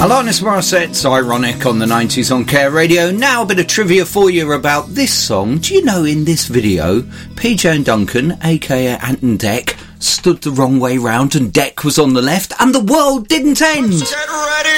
Alanis Morissette's Ironic on the 90s on Care Radio. Now a bit of trivia for you about this song. Do you know in this video, PJ and Duncan, aka Ant and Dec, stood the wrong way round and Dec was on the left and the world didn't end?